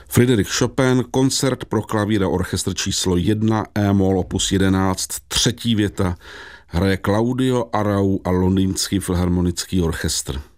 Frédéric Chopin, koncert pro klavír a orchestr číslo 1, E-moll opus 11, třetí věta, hraje Claudio Arrau a Londýnský filharmonický orchestr.